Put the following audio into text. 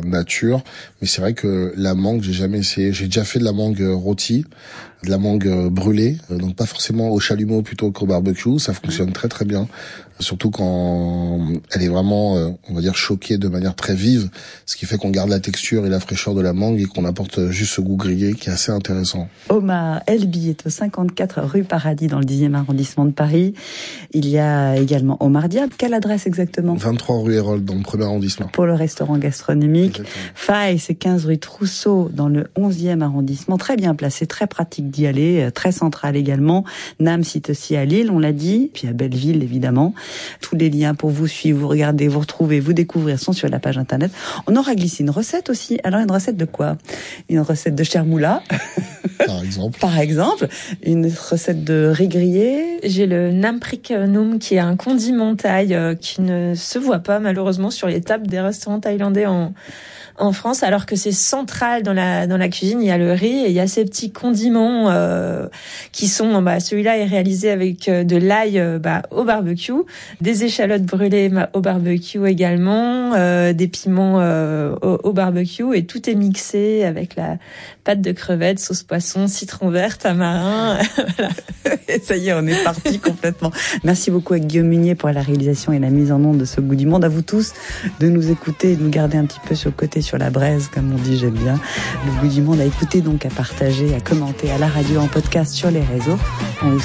nature. Mais c'est vrai que la mangue, j'ai jamais essayé. J'ai déjà fait de la mangue rôtie, de la mangue brûlée, donc pas forcément au chalumeau plutôt qu'au barbecue. Ça fonctionne très très bien, surtout quand elle est vraiment, on va dire, choquée de manière très vive, ce qui fait qu'on garde la texture et la fraîcheur de la mangue et qu'on apporte juste ce goût grillé qui est assez intéressant. Omar Elbi est au 54 rue Paradis dans le 10e arrondissement de Paris. Il y a également Omar Diab. Quelle adresse exactement ? 23 rue Hérold dans le 1er arrondissement. Pour le restaurant gastronomique. Exactement. Faille, c'est 15 rue Trousseau dans le 11e arrondissement. Très bien placé, très pratique d'y aller, très central également. Nam site aussi à Lille, on l'a dit, puis à Belleville évidemment. Tous les liens pour vous suivre, vous regarder, vous retrouver, vous découvrir sont sur la page internet. On aura glissé une recette aussi. Alors une recette de quoi ? Une recette de chermoula. Par exemple. Une recette de riz grillé. J'ai le namprik noom qui est un condiment thaï qui ne se voit pas malheureusement sur les tables des restaurants thaïlandais en France, alors que c'est central dans la cuisine. Il y a le riz et il y a ces petits condiments qui sont, celui-là est réalisé avec de l'ail au barbecue, des échalotes brûlées au barbecue également, des piments au barbecue, et tout est mixé avec la pâte de crevettes, sauce poisson, citron vert, tamarin. Voilà. Et ça y est, on est parti complètement. Merci beaucoup à Guillaume Munier pour la réalisation et la mise en onde de ce Goût du Monde. À vous tous de nous écouter et de nous garder un petit peu sur le côté, sur la braise, comme on dit, j'aime bien. Le Goût du Monde à écouter, donc à partager, à commenter à la radio, en podcast, sur les réseaux. On vous